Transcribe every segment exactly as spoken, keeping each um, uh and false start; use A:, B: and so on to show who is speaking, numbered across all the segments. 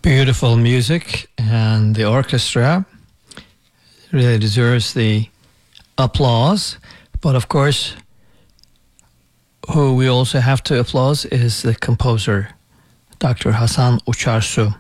A: Beautiful music, and the orchestra really deserves the applause. But of course, who we also have to applaud is the composer, Doctor Hasan Uçarsu.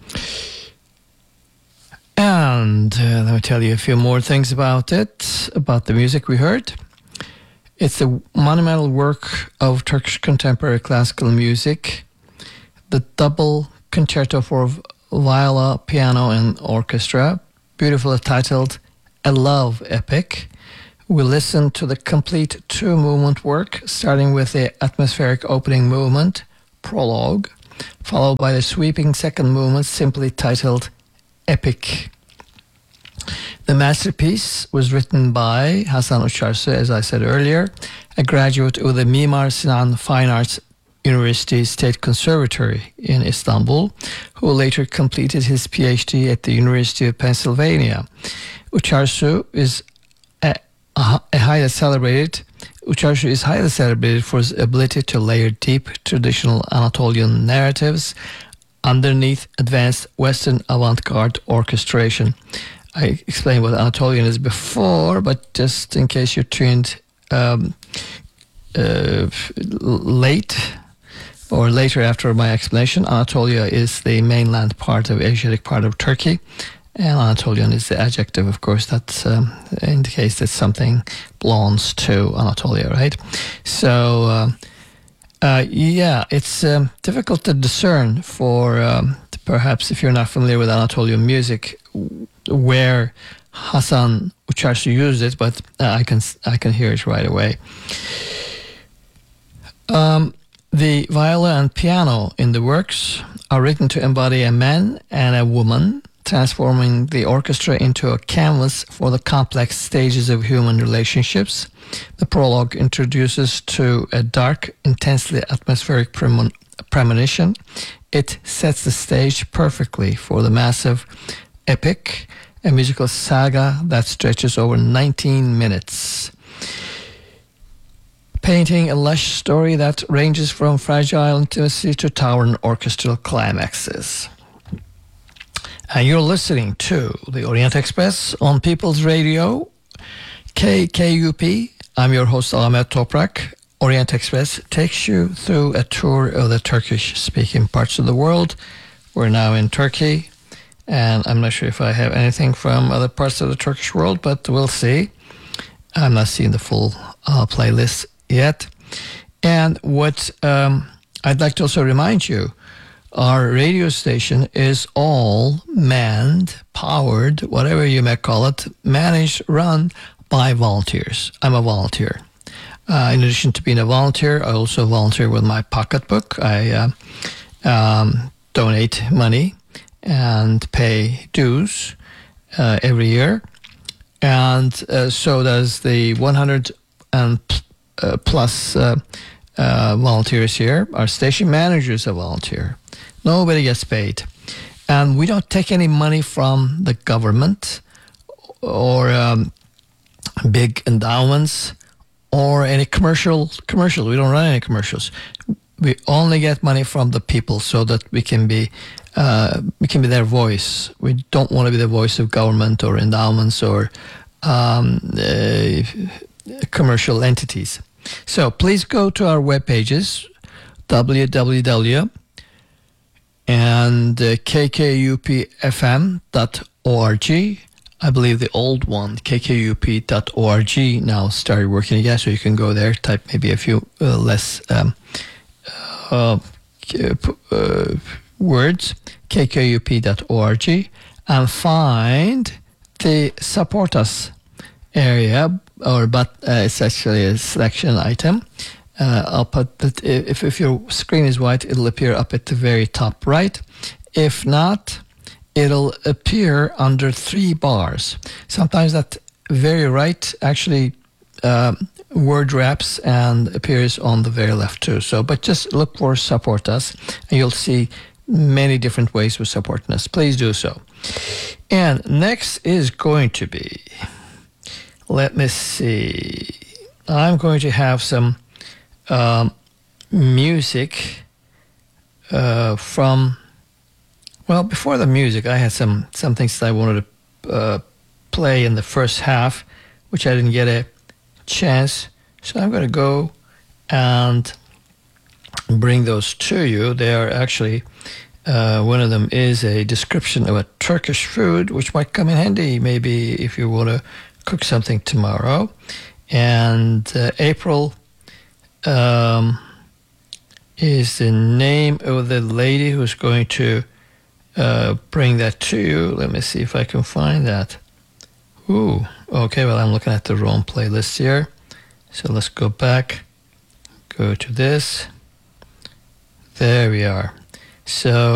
A: And uh, let me tell you a few more things about it, about the music we heard. It's a monumental work of Turkish contemporary classical music, the double concerto for viola, piano, and orchestra, beautifully titled A Love Epic. We listen to the complete two-movement work, starting with the atmospheric opening movement, prologue, followed by the sweeping second movement, simply titled Epic. The masterpiece was written by Hasan Uçarsu, as I said earlier, a graduate of the Mimar Sinan Fine Arts University State Conservatory in Istanbul, who later completed his PhD at the University of Pennsylvania. Uçarsu is a, a, a highly celebrated. Uçarsu is highly celebrated for his ability to layer deep traditional Anatolian narratives underneath advanced Western avant-garde orchestration. I explained what Anatolian is before, but just in case you tuned um, uh, late or later after my explanation, Anatolia is the mainland part of Asiatic part of Turkey, and Anatolian is the adjective, of course, that um, indicates that something belongs to Anatolia, right? So, uh, uh, yeah, it's um, difficult to discern for, um, perhaps if you're not familiar with Anatolian music, where Hasan Uçarsu used it, but uh, I can I can hear it right away. Um, the viola and piano in the works are written to embody a man and a woman, transforming the orchestra into a canvas for the complex stages of human relationships. The prologue introduces to a dark, intensely atmospheric premon- premonition. It sets the stage perfectly for the massive epic, a musical saga that stretches over nineteen minutes, painting a lush story that ranges from fragile intimacy to towering orchestral climaxes. And you're listening to the Orient Express on People's Radio, K K U P. I'm your host, Ahmet Toprak. Orient Express takes you through a tour of the Turkish-speaking parts of the world. We're now in Turkey, and I'm not sure if I have anything from other parts of the Turkish world, but we'll see. I'm not seeing the full uh, playlist yet. And what um, I'd like to also remind you, our radio station is all manned, powered, whatever you may call it, managed, run by volunteers. I'm a volunteer. Uh, in addition to being a volunteer, I also volunteer with my pocketbook. I uh, um, donate money and pay dues uh, every year. And uh, so does the one hundred and uh, plus uh, uh, volunteers here. Our station manager is a volunteer. Nobody gets paid. And we don't take any money from the government or um, big endowments or any commercial commercial. We don't run any commercials. We only get money from the people so that we can be uh, we can be their voice. We don't want to be the voice of government or endowments or um, uh, commercial entities. So please go to our web pages, w w w and uh, k k u p f m dot org. I believe the old one, k k u p dot org, now started working again, so you can go there, type maybe a few uh, less um, uh, uh, words, k k u p dot org, and find the Support Us area, or but uh, it's actually a selection item. Uh, I'll put that if, if your screen is white, it'll appear up at the very top right. If not, it'll appear under three bars. Sometimes that very right actually uh, word wraps and appears on the very left too. So, but just look for Support Us, and you'll see many different ways of supporting us. Please do so. And next is going to be, let me see, I'm going to have some um, music uh, from Well, before the music, I had some, some things that I wanted to uh, play in the first half, which I didn't get a chance. So I'm going to go and bring those to you. They are actually, uh, one of them is a description of a Turkish food, which might come in handy maybe if you want to cook something tomorrow. And uh, April um, is the name of the lady who's going to uh, bring that to you. Let me see if I can find that. Ooh, okay, well, I'm looking at the wrong playlist here. So let's go back, go to this. There we are. So